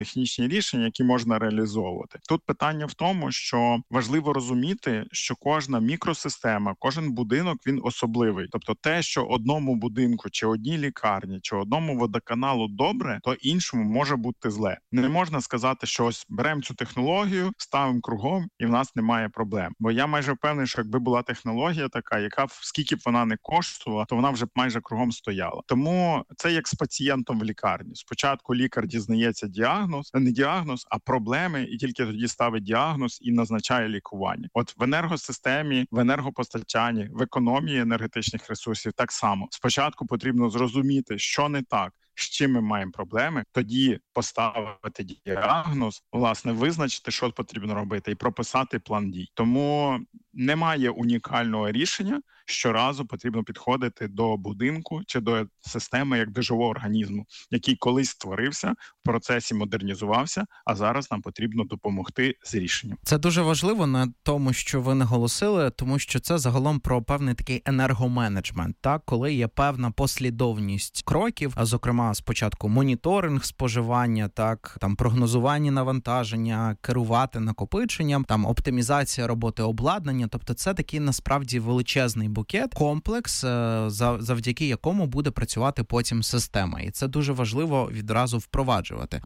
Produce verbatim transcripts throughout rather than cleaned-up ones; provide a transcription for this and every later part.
технічні рішення, які можна реалізовувати. Тут питання в тому, що важливо розуміти, що кожна мікросистема, кожен будинок, він особливий. Тобто те, що одному будинку, чи одній лікарні, чи одному водоканалу добре, то іншому може бути зле. Не можна сказати, що ось беремо цю технологію, ставимо кругом і в нас немає проблем. Бо я майже впевнений, що якби була технологія така, яка скільки б вона не коштувала, то вона вже б майже кругом стояла. Тому це як з пацієнтом в лікарні. Спочатку лікар дізнається діагноз, не діагноз, а проблеми, і тільки тоді ставить діагноз і назначає лікування. От в енергосистемі, в енергопостачанні, в економії енергетичних ресурсів так само. Спочатку потрібно зрозуміти, що не так, з чим ми маємо проблеми, тоді поставити діагноз, власне, визначити, що потрібно робити, і прописати план дій. Тому немає унікального рішення, щоразу потрібно підходити до будинку чи до системи як до живого організму, який колись створився, в процесі модернізувався, а зараз нам потрібно допомогти з рішенням. Це дуже важливо на тому, що ви наголосили, тому що це загалом про певний такий енергоменеджмент, так, коли є певна послідовність кроків, а зокрема спочатку моніторинг споживання, так, там прогнозування навантаження, керувати накопиченням, там оптимізація роботи обладнання, тобто це такий насправді величезний букет, комплекс, завдяки якому буде працювати потім система. І це дуже важливо відразу впроваджувати.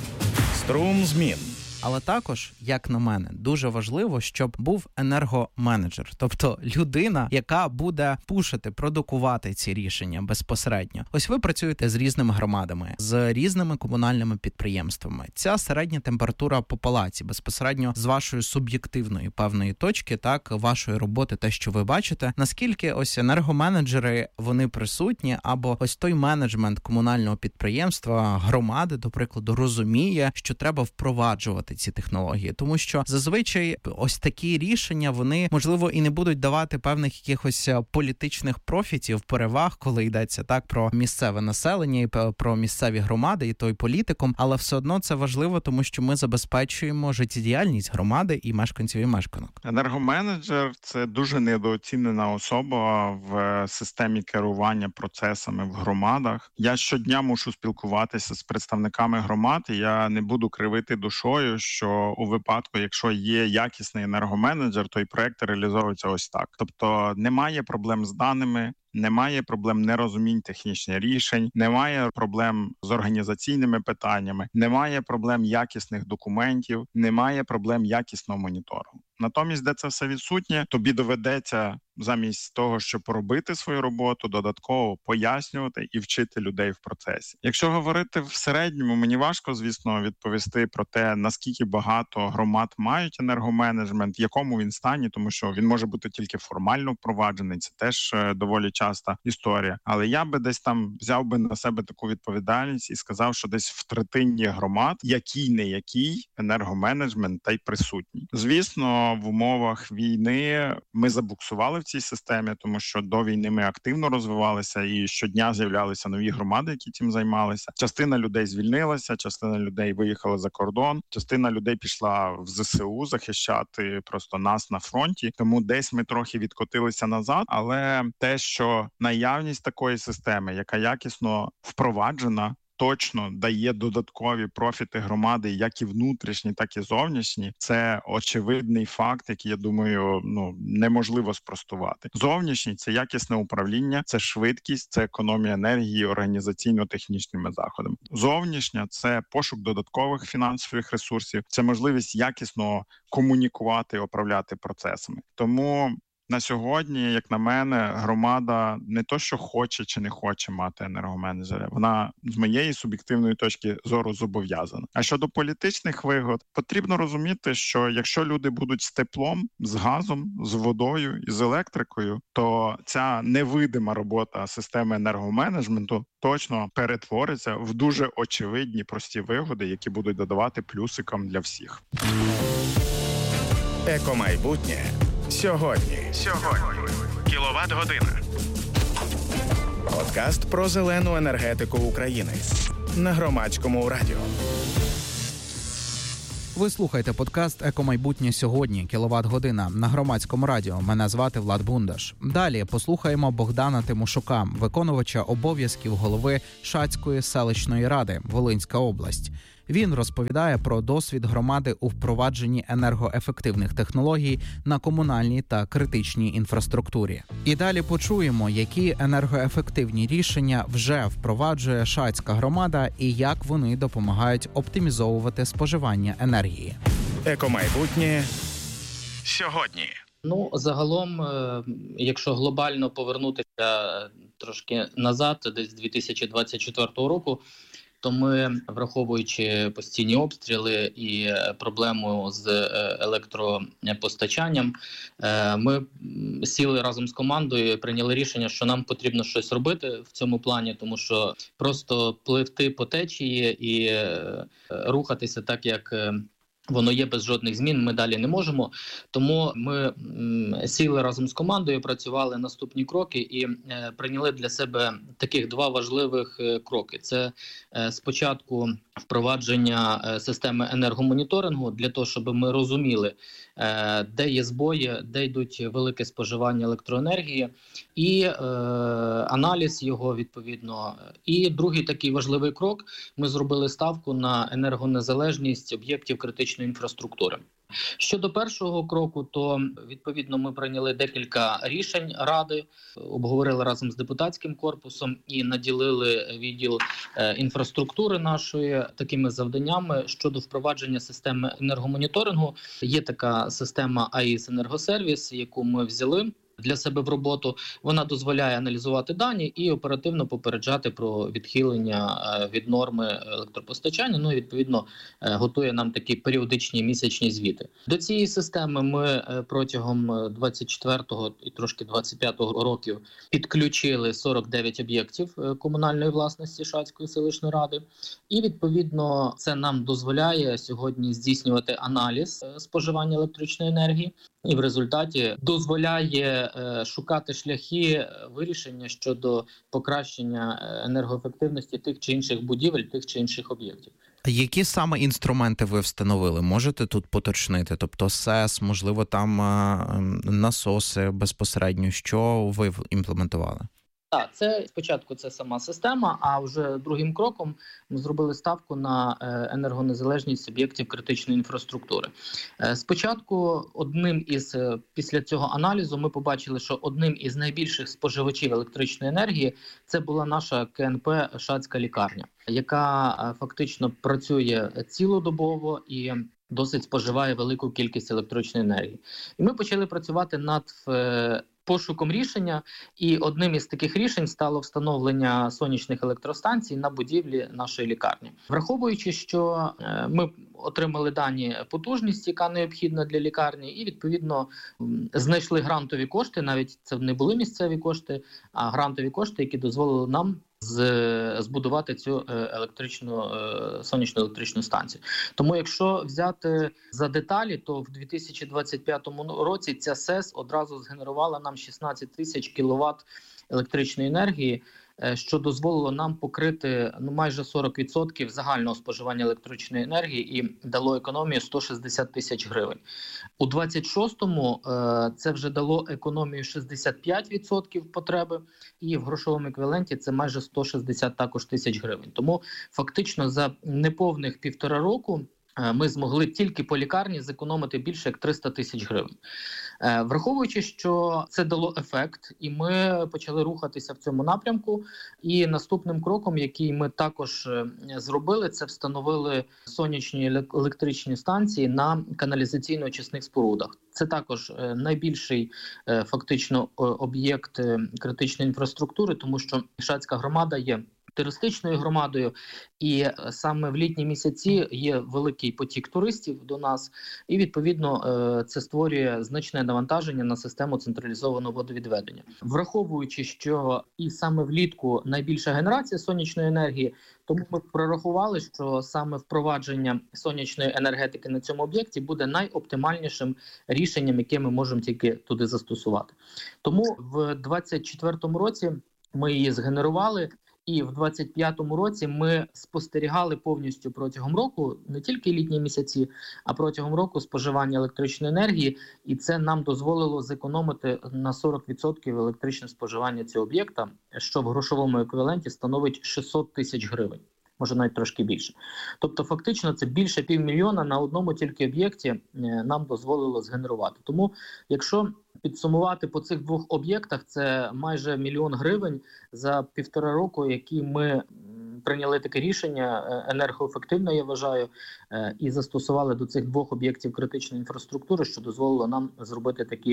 Струм змін. Але також, як на мене, дуже важливо, щоб був енергоменеджер, тобто людина, яка буде пушити, продукувати ці рішення безпосередньо. Ось ви працюєте з різними громадами, з різними комунальними підприємствами. Ця середня температура по палаці, безпосередньо з вашої суб'єктивної певної точки, так, вашої роботи, те, що ви бачите, наскільки ось енергоменеджери, вони присутні, або ось той менеджмент комунального підприємства, громади, до прикладу, розуміє, що треба впроваджувати ці технології, тому що зазвичай ось такі рішення, вони, можливо, і не будуть давати певних якихось політичних профітів, переваг, коли йдеться так про місцеве населення і про місцеві громади, і той політикум, але все одно це важливо, тому що ми забезпечуємо життєдіяльність громади і мешканців і мешканок. Енергоменеджер – це дуже недооцінена особа в системі керування процесами в громадах. Я щодня мушу спілкуватися з представниками громад, і я не буду кривити душою, що у випадку, якщо є якісний енергоменеджер, то і проєкт реалізовується ось так. Тобто немає проблем з даними, немає проблем нерозумінь технічних рішень, немає проблем з організаційними питаннями, немає проблем якісних документів, немає проблем якісного моніторингу. Натомість, де це все відсутнє, тобі доведеться замість того, щоб робити свою роботу, додатково пояснювати і вчити людей в процесі. Якщо говорити в середньому, мені важко, звісно, відповісти про те, наскільки багато громад мають енергоменеджмент, в якому він стані, тому що він може бути тільки формально впроваджений, це теж доволі часта історія. Але я би десь там взяв би на себе таку відповідальність і сказав, що десь в третині громад, який не який, енергоменеджмент та й присутній. Звісно, в умовах війни ми забуксували в цій системі, тому що до війни ми активно розвивалися і щодня з'являлися нові громади, які цим займалися. Частина людей звільнилася, частина людей виїхала за кордон, частина людей пішла в зе се у захищати просто нас на фронті. Тому десь ми трохи відкотилися назад, але те, що наявність такої системи, яка якісно впроваджена, точно дає додаткові профіти громади, як і внутрішні, так і зовнішні. Це очевидний факт, який, я думаю, ну неможливо спростувати. Зовнішній – це якісне управління, це швидкість, це економія енергії організаційно-технічними заходами. Зовнішня – це пошук додаткових фінансових ресурсів, це можливість якісно комунікувати і управляти процесами. Тому на сьогодні, як на мене, громада не то, що хоче чи не хоче мати енергоменеджера, вона з моєї суб'єктивної точки зору зобов'язана. А щодо політичних вигод, потрібно розуміти, що якщо люди будуть з теплом, з газом, з водою і з електрикою, то ця невидима робота системи енергоменеджменту точно перетвориться в дуже очевидні прості вигоди, які будуть додавати плюсикам для всіх. Екомайбутнє. Сьогодні. Сьогодні. Кіловат-година. Подкаст про зелену енергетику України. На Громадському радіо. Ви слухаєте подкаст «Екомайбутнє сьогодні. Кіловат-година» на Громадському радіо. Мене звати Влад Бундаш. Далі послухаємо Богдана Тимошука, виконувача обов'язків голови Шацької селищної ради, Волинська область. Він розповідає про досвід громади у впровадженні енергоефективних технологій на комунальній та критичній інфраструктурі. І далі почуємо, які енергоефективні рішення вже впроваджує Шацька громада і як вони допомагають оптимізовувати споживання енергії. Екомайбутнє сьогодні. Ну, загалом, якщо глобально повернутися трошки назад, десь дві тисячі двадцять четвертого року, то ми, враховуючи постійні обстріли і проблему з електропостачанням, ми сіли разом з командою і прийняли рішення, що нам потрібно щось робити в цьому плані, тому що просто пливти по течії і рухатися так, як воно є без жодних змін, ми далі не можемо. Тому ми м, сіли разом з командою, працювали наступні кроки і е, прийняли для себе таких два важливих е, кроки. Це е, спочатку впровадження е, системи енергомоніторингу для того, щоб ми розуміли, е, де є збої, де йдуть велике споживання електроенергії, і е, аналіз його відповідно. І другий такий важливий крок – ми зробили ставку на енергонезалежність об'єктів критичної інфраструктури. Щодо першого кроку, то відповідно ми прийняли декілька рішень Ради, обговорили разом з депутатським корпусом і наділили відділ е, інфраструктури нашої такими завданнями щодо впровадження системи енергомоніторингу. Є така система АІС Енергосервіс, яку ми взяли для себе в роботу. Вона дозволяє аналізувати дані і оперативно попереджати про відхилення від норми електропостачання. Ну і відповідно готує нам такі періодичні місячні звіти. До цієї системи ми протягом двадцять четвертого і трошки двадцять п'ятого років підключили сорок дев'ять об'єктів комунальної власності Шацької селищної ради. І відповідно це нам дозволяє сьогодні здійснювати аналіз споживання електричної енергії. І в результаті дозволяє е, шукати шляхи вирішення щодо покращення енергоефективності тих чи інших будівель, тих чи інших об'єктів. Які саме інструменти ви встановили? Можете тут поточнити? Тобто СЕС, можливо, там е, насоси безпосередньо, що ви імплементували? Так, це спочатку це сама система, а вже другим кроком ми зробили ставку на енергонезалежність об'єктів критичної інфраструктури. Спочатку одним із, після цього аналізу ми побачили, що одним із найбільших споживачів електричної енергії це була наша КНП «Шацька лікарня», яка фактично працює цілодобово і досить споживає велику кількість електричної енергії. І ми почали працювати над пошуком рішення, і одним із таких рішень стало встановлення сонячних електростанцій на будівлі нашої лікарні. Враховуючи, що ми отримали дані потужність, яка необхідна для лікарні, і відповідно знайшли грантові кошти, навіть це не були місцеві кошти, а грантові кошти, які дозволили нам з збудувати цю електричну сонячну електричну станцію. Тому якщо взяти за деталі, то в дві тисячі двадцять п'ятому році ця СЕС одразу згенерувала нам шістнадцять тисяч кіловат електричної енергії, що дозволило нам покрити ну, майже сорок відсотків загального споживання електричної енергії і дало економію сто шістдесят тисяч гривень. У двадцять шостому е, це вже дало економію шістдесят п'ять відсотків потреби, і в грошовому еквіваленті це майже сто шістдесят також тисяч гривень. Тому фактично за неповних півтора року ми змогли тільки по лікарні зекономити більше як триста тисяч гривень. Враховуючи, що це дало ефект, і ми почали рухатися в цьому напрямку. І наступним кроком, який ми також зробили, це встановили сонячні електричні станції на каналізаційно-очисних спорудах. Це також найбільший фактично об'єкт критичної інфраструктури, тому що Шацька громада є туристичною громадою, і саме в літні місяці є великий потік туристів до нас, і відповідно це створює значне навантаження на систему централізованого водовідведення. Враховуючи, що і саме влітку найбільша генерація сонячної енергії, тому ми прорахували, що саме впровадження сонячної енергетики на цьому об'єкті буде найоптимальнішим рішенням, яке ми можемо тільки туди застосувати. Тому в двадцять четвертому році ми її згенерували, і в двадцять п'ятому році ми спостерігали повністю протягом року, не тільки літні місяці, а протягом року споживання електричної енергії, і це нам дозволило зекономити на сорок відсотків електричне споживання цього об'єкта, що в грошовому еквіваленті становить шістсот тисяч гривень. може навіть трошки більше. Тобто фактично це більше півмільйона на одному тільки об'єкті нам дозволило згенерувати. Тому якщо підсумувати по цих двох об'єктах, це майже мільйон гривень за півтора року, які ми прийняли таке рішення енергоефективно, я вважаю, і застосували до цих двох об'єктів критичної інфраструктури, що дозволило нам зробити такі,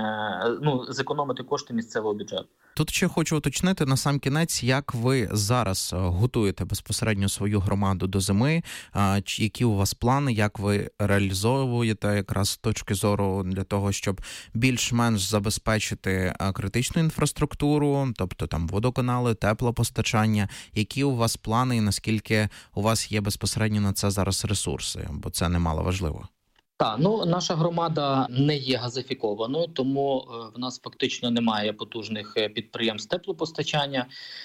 ну, зекономити кошти місцевого бюджету. Тут ще хочу уточнити на сам кінець, як ви зараз готуєте безпосередньо свою громаду до зими, які у вас плани, як ви реалізовуєте якраз з точки зору для того, щоб більш-менш забезпечити критичну інфраструктуру, тобто там водоканали, теплопостачання, які у вас плани і наскільки у вас є безпосередньо на це зараз ресурси, бо це немало важливо. Так, ну наша громада не є газифікованою, тому в нас фактично немає потужних підприємств теплопостачання.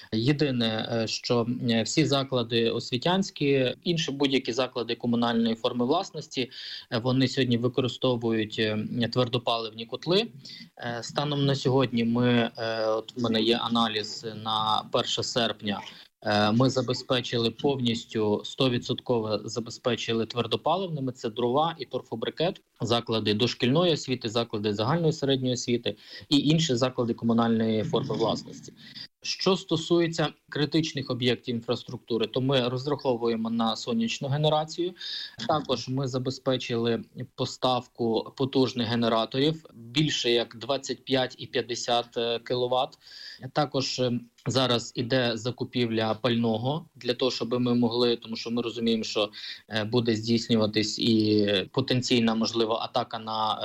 Єдине, що всі заклади освітянські, інші будь-які заклади комунальної форми власності, вони сьогодні використовують твердопаливні котли. Станом на сьогодні ми, от в мене є аналіз на перше серпня, ми забезпечили повністю сто відсотків забезпечили твердопаливними, це дрова і торфобрикет, заклади дошкільної освіти, заклади загальної середньої освіти і інші заклади комунальної форми власності. Що стосується критичних об'єктів інфраструктури, то ми розраховуємо на сонячну генерацію. Також ми забезпечили поставку потужних генераторів більше як двадцять п'ять і п'ятдесят кіловат. Також зараз іде закупівля пального для того, щоб ми могли, тому що ми розуміємо, що буде здійснюватись і потенційна можлива атака на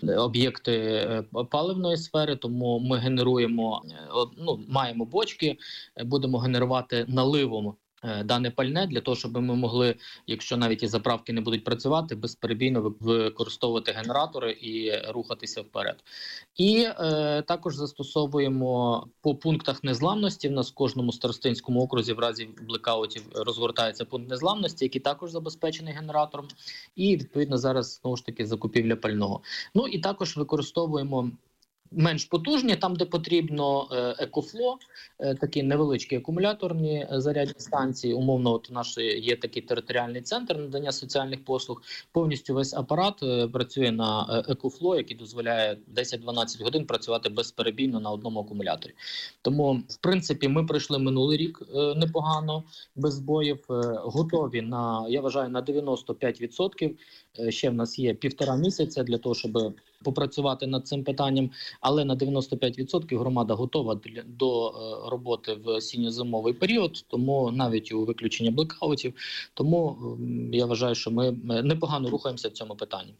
об'єкти паливної сфери, тому ми генеруємо, ну, маємо бочки, будемо генерувати наливом дане пальне для того, щоб ми могли, якщо навіть і заправки не будуть працювати, безперебійно використовувати генератори і рухатися вперед. І е, також застосовуємо по пунктах незламності. В нас в кожному старостинському окрузі в разі блекаутів розгортається пункт незламності, який також забезпечений генератором. І відповідно зараз знову ж таки закупівля пального. Ну і також використовуємо менш потужні, там, де потрібно, екофло, такі невеличкі акумуляторні зарядні станції. Умовно, от у нас є такий територіальний центр надання соціальних послуг. Повністю весь апарат працює на екофло, який дозволяє десять-дванадцять годин працювати безперебійно на одному акумуляторі. Тому, в принципі, ми пройшли минулий рік непогано, без збоїв. Готові на, я вважаю, на дев'яносто п'ять відсотків. Ще в нас є півтора місяця для того, щоб попрацювати над цим питанням, але на дев'яносто п'ять відсотків громада готова для, до роботи в осінньо-зимовий період, тому навіть у виключення блекаутів. Тому я вважаю, що ми непогано рухаємося в цьому питанні.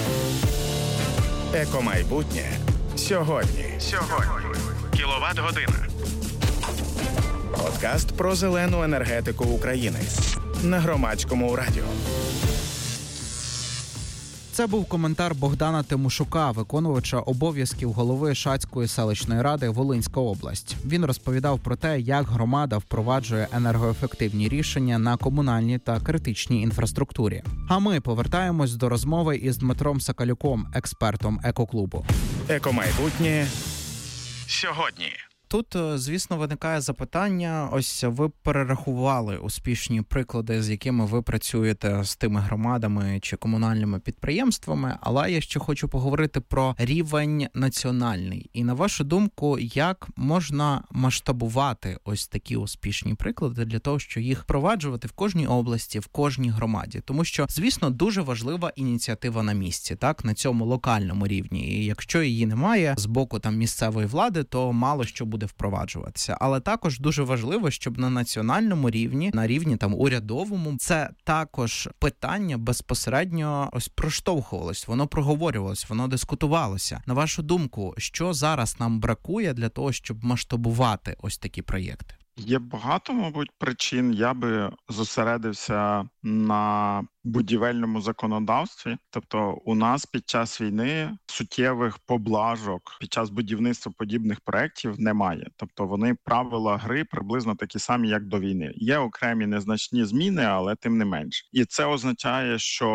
Екомайбутнє сьогодні. Сьогодні. Кіловат-година. Подкаст про зелену енергетику України на Громадському радіо. Це був коментар Богдана Тимошука, виконувача обов'язків голови Шацької селищної ради, Волинська область. Він розповідав про те, як громада впроваджує енергоефективні рішення на комунальній та критичній інфраструктурі. А ми повертаємось до розмови із Дмитром Соколюком, експертом екоклубу. Екомайбутнє сьогодні. Тут, звісно, виникає запитання, ось ви перерахували успішні приклади, з якими ви працюєте з тими громадами чи комунальними підприємствами, але я ще хочу поговорити про рівень національний. І на вашу думку, як можна масштабувати ось такі успішні приклади для того, щоб їх впроваджувати в кожній області, в кожній громаді? Тому що, звісно, дуже важлива ініціатива на місці, так, на цьому локальному рівні. І якщо її немає з боку там місцевої влади, то мало що буде буде впроваджуватися. Але також дуже важливо, щоб на національному рівні, на рівні там урядовому, це також питання безпосередньо ось проштовхувалось, воно проговорювалось, воно дискутувалося. На вашу думку, що зараз нам бракує для того, щоб масштабувати ось такі проєкти? Є багато, мабуть, причин. Я би зосередився на будівельному законодавстві. Тобто у нас під час війни суттєвих поблажок під час будівництва подібних проєктів немає. Тобто вони, правила гри приблизно такі самі, як до війни. Є окремі незначні зміни, але тим не менш. І це означає, що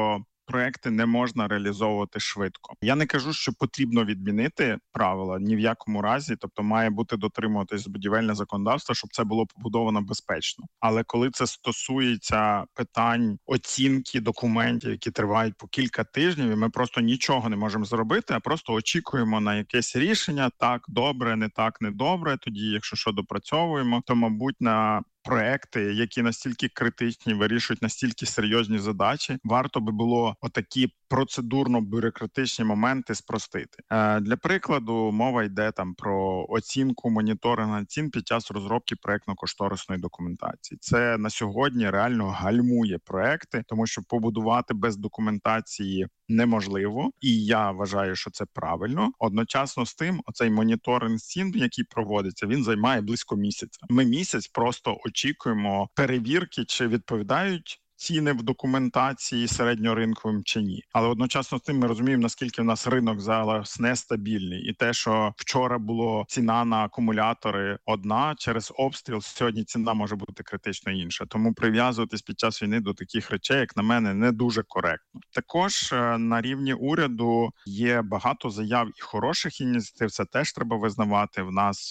проекти не можна реалізовувати швидко. Я не кажу, що потрібно відмінити правила ні в якому разі, тобто має бути дотримуватись будівельне законодавство, щоб це було побудовано безпечно. Але коли це стосується питань оцінки документів, які тривають по кілька тижнів, і ми просто нічого не можемо зробити, а просто очікуємо на якесь рішення, так, добре, не так, не добре, тоді, якщо що, допрацьовуємо, то, мабуть, на проекти, які настільки критичні, вирішують настільки серйозні задачі, варто би було отакі процедурно-бюрократичні моменти спростити. Е, для прикладу, мова йде там про оцінку, моніторинг цін під час розробки проектно-кошторисної документації. Це на сьогодні реально гальмує проекти, тому що побудувати без документації неможливо, і я вважаю, що це правильно. Одночасно з тим, оцей моніторинг цін, який проводиться, він займає близько місяця. Ми місяць просто очікуємо перевірки, чи відповідають ціни в документації середньоринковим чи ні. Але одночасно з тим ми розуміємо, наскільки в нас ринок зараз нестабільний. І те, що вчора було ціна на акумулятори одна, через обстріл сьогодні ціна може бути критично інша. Тому прив'язуватись під час війни до таких речей, як на мене, не дуже коректно. Також на рівні уряду є багато заяв і хороших ініціатив, це теж треба визнавати. В нас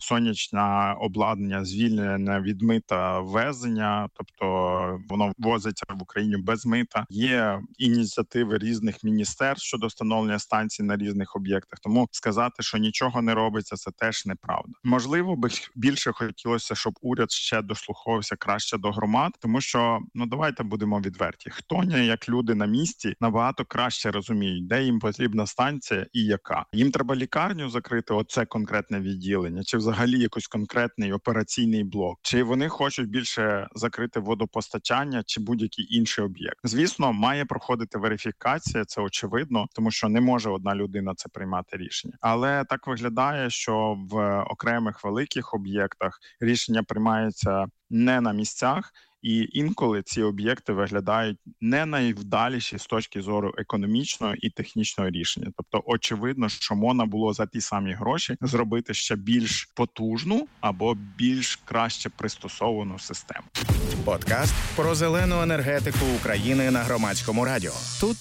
сонячне обладнання звільнене від мита ввезення, тобто воно возиться в Україні без мита. Є ініціативи різних міністерств щодо встановлення станцій на різних об'єктах. Тому сказати, що нічого не робиться, це теж неправда. Можливо, би більше хотілося, щоб уряд ще дослуховувався краще до громад, тому що, ну давайте будемо відверті, хто не як люди на місці набагато краще розуміють, де їм потрібна станція і яка. Їм треба лікарню закрити, оце конкретне відділення, чи взагалі якийсь конкретний операційний блок, чи вони хочуть більше закрити водопостачання, чи будь-який інший об'єкт. Звісно, має проходити верифікація, це очевидно, тому що не може одна людина це приймати рішення. Але так виглядає, що в окремих великих об'єктах рішення приймаються не на місцях, і інколи ці об'єкти виглядають не найвдаліші з точки зору економічного і технічного рішення. Тобто, очевидно, що можна було за ті самі гроші зробити ще більш потужну або більш краще пристосовану систему. Подкаст про зелену енергетику України на Громадському радіо. Тут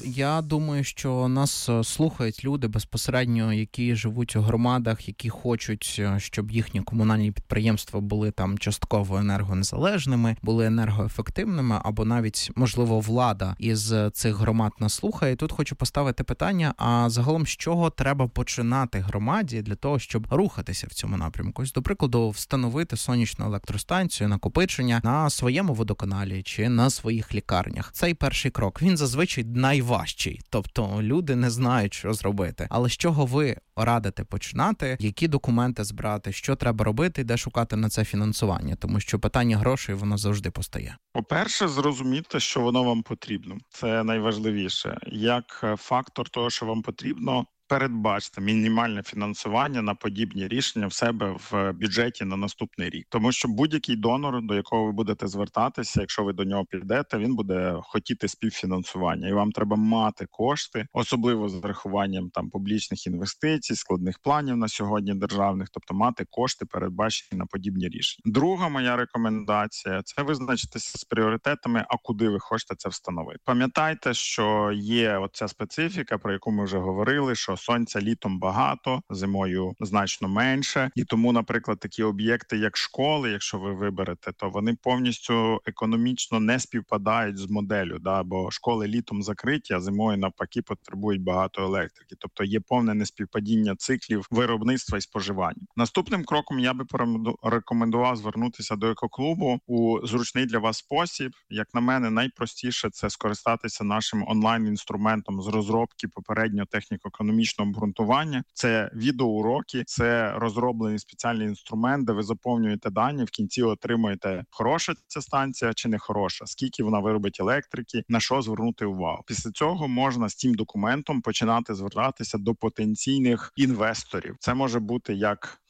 я думаю, що нас слухають люди безпосередньо, які живуть у громадах, які хочуть, щоб їхні комунальні підприємства були там частково енергонезалежними, були енергоефективними, або навіть, можливо, влада із цих громад нас слухає. Тут хочу поставити питання, а загалом з чого треба починати громаді для того, щоб рухатися в цьому напрямку? Ось, до прикладу, встановити сонячну електростанцію, накопичення на своєму водоканалі чи на своїх лікарнях. Цей перший крок, він зазвичай найважчий, тобто люди не знають, що зробити. Але з чого ви радите починати, які документи збирати, що треба робити, де шукати на це фінансування? Тому що питання грошей, воно завжди постає. По-перше, зрозуміти, що воно вам потрібно. Це найважливіше. Як фактор того, що вам потрібно, передбачте мінімальне фінансування на подібні рішення в себе в бюджеті на наступний рік. Тому що будь-який донор, до якого ви будете звертатися, якщо ви до нього підете, він буде хотіти співфінансування. І вам треба мати кошти, особливо з врахуванням там публічних інвестицій, складних планів на сьогодні державних, тобто мати кошти, передбачені на подібні рішення. Друга моя рекомендація – це визначитися з пріоритетами, а куди ви хочете це встановити. Пам'ятайте, що є оця специфіка, про яку ми вже говорили, що сонця літом багато, зимою значно менше. І тому, наприклад, такі об'єкти, як школи, якщо ви виберете, то вони повністю економічно не співпадають з моделлю, да? Бо школи літом закриті, а зимою навпаки потребують багато електрики. Тобто є повне неспівпадіння циклів виробництва і споживання. Наступним кроком я би порекомендував звернутися до екоклубу у зручний для вас спосіб. Як на мене, найпростіше – це скористатися нашим онлайн-інструментом з розробки попереднього техніко-економічного обґрунтування. Це відеоуроки, це розроблений спеціальний інструмент, де ви заповнюєте дані, в кінці отримуєте, хороша ця станція чи не хороша, скільки вона виробить електрики, на що звернути увагу. Після цього можна з цим документом починати звертатися до потенційних інвесторів. Це може бути як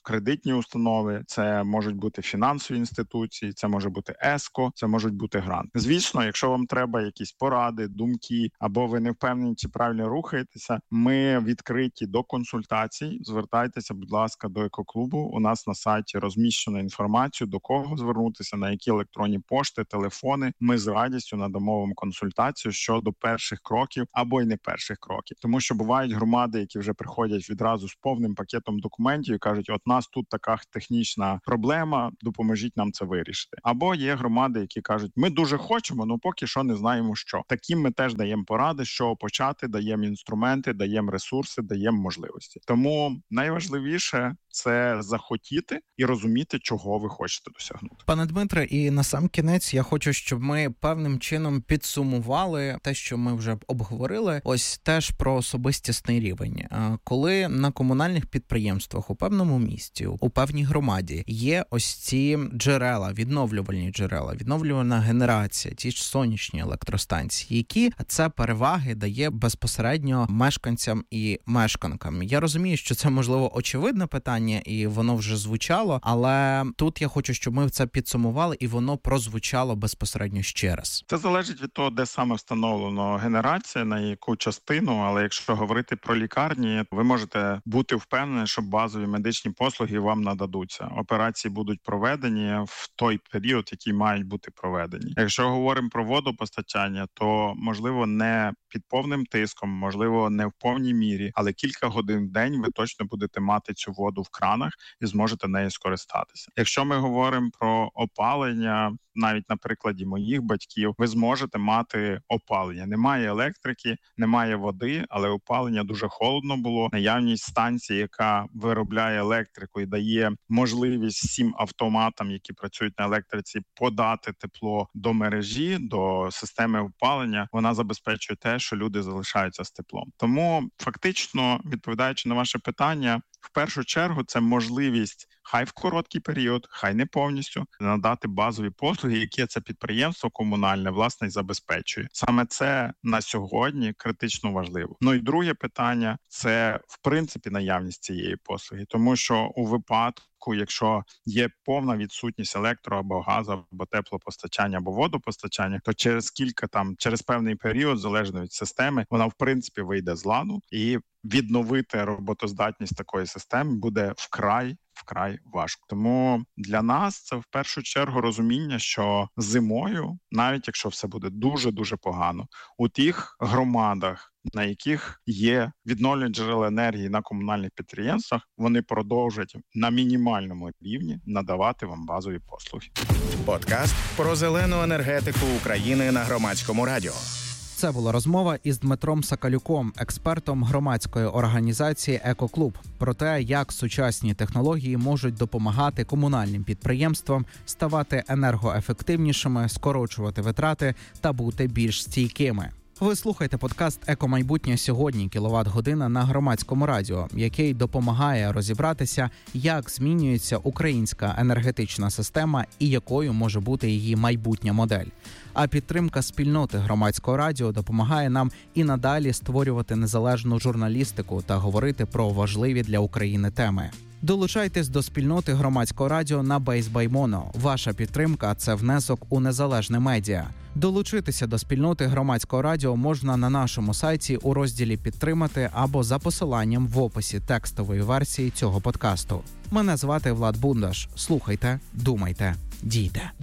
кредитні установи, це можуть бути фінансові інституції, це може бути ЕСКО, це можуть бути гранти. Звісно, якщо вам треба якісь поради, думки, або ви не впевнені, чи правильно рухаєтеся, ми відкриті до консультацій. Звертайтеся, будь ласка, до екоклубу. У нас на сайті розміщено інформацію, до кого звернутися, на які електронні пошти, телефони. Ми з радістю надамо вам консультацію щодо перших кроків або й не перших кроків. Тому що бувають громади, які вже приходять відразу з повним пакетом документів і кажуть, от нас тут така технічна проблема, допоможіть нам це вирішити. Або є громади, які кажуть, ми дуже хочемо, але поки що не знаємо що. Таким ми теж даємо поради, що почати, даємо інструменти, даємо ресурси, даємо можливості. Тому найважливіше – це захотіти і розуміти, чого ви хочете досягнути. Пане Дмитре, і на сам кінець я хочу, щоб ми певним чином підсумували те, що ми вже обговорили, ось теж про особистісний рівень. Коли на комунальних підприємствах у певному місті, у певній громаді є ось ці джерела, відновлювальні джерела, відновлювальна генерація, ті ж сонячні електростанції, які це переваги дає безпосередньо мешканцям і мешканкам. Я розумію, що це, можливо, очевидне питання, і воно вже звучало, але тут я хочу, щоб ми це підсумували, і воно прозвучало безпосередньо ще раз. Це залежить від того, де саме встановлено генерація, на яку частину, але якщо говорити про лікарні, ви можете бути впевнені, що базові медичні послуги вам нададуться. Операції будуть проведені в той період, який мають бути проведені. Якщо говоримо про водопостачання, то, можливо, не під повним тиском, можливо, не в повній мірі, але кілька годин в день ви точно будете мати цю воду в кранах і зможете нею скористатися. Якщо ми говоримо про опалення, навіть на прикладі моїх батьків, ви зможете мати опалення. Немає електрики, немає води, але опалення дуже холодно було. Наявність станції, яка виробляє електрику і дає можливість всім автоматам, які працюють на електриці, подати тепло до мережі, до системи опалення, вона забезпечує те, що люди залишаються з теплом. Тому фактично, відповідаючи на ваше питання, в першу чергу це можливість, хай в короткий період, хай не повністю, надати базові послуги, які це підприємство комунальне, власне, забезпечує. Саме це на сьогодні критично важливо. Ну і друге питання – це, в принципі, наявність цієї послуги. Тому що у випадку, якщо є повна відсутність електро або газу, або теплопостачання, або водопостачання, то через кілька там, через певний період, залежно від системи, вона, в принципі, вийде з ладу, і відновити роботоздатність такої системи буде вкрай, вкрай важко. Тому для нас це в першу чергу розуміння, що зимою, навіть якщо все буде дуже-дуже погано, у тих громадах, на яких є відновлювальні джерела енергії на комунальних підприємствах, вони продовжать на мінімальному рівні надавати вам базові послуги. Подкаст про зелену енергетику України на Громадському радіо. Це була розмова із Дмитром Соколюком, експертом громадської організації «Екоклуб», про те, як сучасні технології можуть допомагати комунальним підприємствам ставати енергоефективнішими, скорочувати витрати та бути більш стійкими. Ви слухаєте подкаст «Екомайбутнє сьогодні. Кіловат-година» на Громадському радіо, який допомагає розібратися, як змінюється українська енергетична система і якою може бути її майбутня модель. А підтримка спільноти Громадського радіо допомагає нам і надалі створювати незалежну журналістику та говорити про важливі для України теми. Долучайтесь до спільноти Громадського радіо на BaseByMono. Ваша підтримка – це внесок у незалежне медіа. Долучитися до спільноти Громадського радіо можна на нашому сайті у розділі «Підтримати» або за посиланням в описі текстової версії цього подкасту. Мене звати Влад Бундаш. Слухайте, думайте, дійте.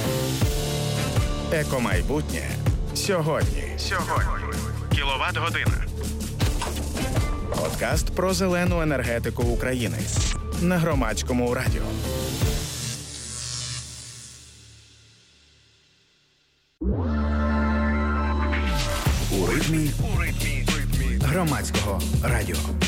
Екомайбутнє сьогодні. Сьогодні. Кіловат-година. Подкаст про зелену енергетику України на Громадському радіо. У ритмі Громадського радіо.